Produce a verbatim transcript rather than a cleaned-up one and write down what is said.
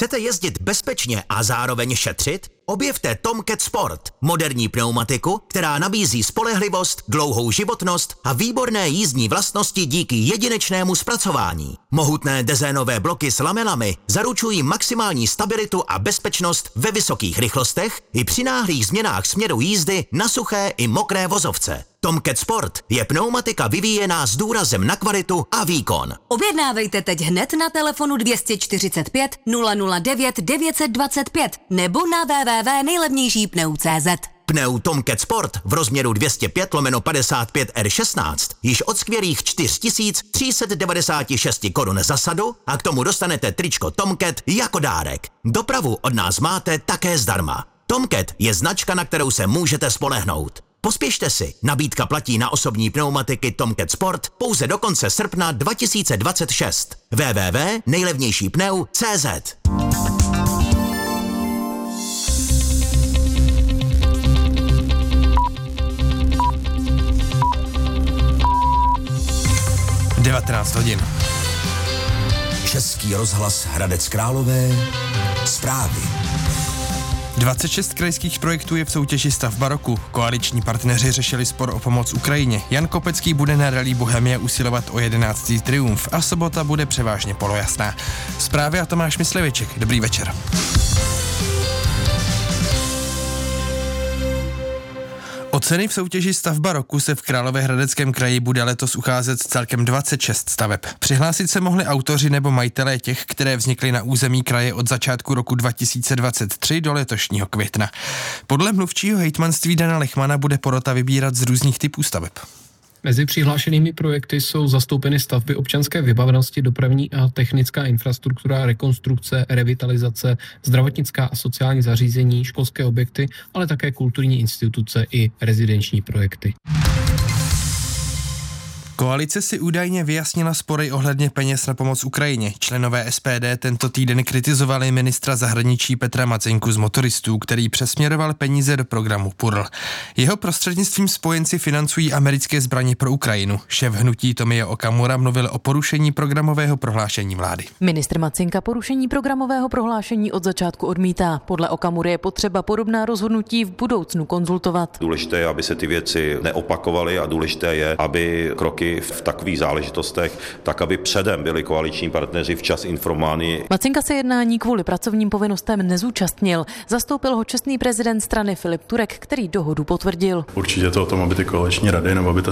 Chcete jezdit bezpečně a zároveň šetřit? Objevte Tomcat Sport, moderní pneumatiku, která nabízí spolehlivost, dlouhou životnost a výborné jízdní vlastnosti díky jedinečnému zpracování. Mohutné dezénové bloky s lamelami zaručují maximální stabilitu a bezpečnost ve vysokých rychlostech i při náhlých změnách směru jízdy na suché i mokré vozovce. Tomcat Sport je pneumatika vyvíjená s důrazem na kvalitu a výkon. Objednávejte teď hned na telefonu dvě stě čtyřicet pět nula nula devět devět set dvacet pět nebo na w w w tečka nejlevnější pneu tečka cé zet. Pneu Tomcat Sport v rozměru dvě stě pět lomeno padesát pět R šestnáct již od skvělých čtyři tisíce tři sta devadesát šest korun za sadu a k tomu dostanete tričko Tomcat jako dárek. Dopravu od nás máte také zdarma. Tomcat je značka, na kterou se můžete spolehnout. Pospěšte si, nabídka platí na osobní pneumatiky Tomcat Sport pouze do konce srpna dva tisíce dvacet šest. w w w tečka nejlevnější pneu tečka cé zet. devatenáct hodin. Český rozhlas Hradec Králové. Zprávy. dvacet šest krajských projektů je v soutěži Stav baroku. Koaliční partneři řešili spor o pomoc Ukrajině. Jan Kopecký bude na rally Bohemia usilovat o jedenáctý triumf a sobota bude převážně polojasná. Zprávy a Tomáš Mysliviček. Dobrý večer. O ceny v soutěži Stavba roku se v Královéhradeckém kraji bude letos ucházet celkem dvacet šest staveb. Přihlásit se mohli autoři nebo majitelé těch, které vznikly na území kraje od začátku roku dva tisíce dvacet tři do letošního května. Podle mluvčího hejtmanství Dana Lechmana bude porota vybírat z různých typů staveb. Mezi přihlášenými projekty jsou zastoupeny stavby občanské vybavenosti, dopravní a technická infrastruktura, rekonstrukce, revitalizace, zdravotnická a sociální zařízení, školské objekty, ale také kulturní instituce i rezidenční projekty. Koalice si údajně vyjasnila spory ohledně peněz na pomoc Ukrajině. Členové S P D tento týden kritizovali ministra zahraničí Petra Maceňku z Motoristů, který přesměroval peníze do programu P U R L. Jeho prostřednictvím spojenci financují americké zbraně pro Ukrajinu. Šéf hnutí Tomio Okamura mluvil o porušení programového prohlášení vlády. Ministr Maceňka porušení programového prohlášení od začátku odmítá. Podle Okamury je potřeba podobná rozhodnutí v budoucnu konzultovat. Důležité je, aby se ty věci neopakovaly a důležité je, aby kroky v takových záležitostech, tak aby předem byli koaliční partneři včas informováni. Maceňka se jednání kvůli pracovním povinnostem nezúčastnil. Zastoupil ho čestný prezident strany Filip Turek, který dohodu potvrdil. Určitě to o tom, aby ty koaliční rady nebo aby ta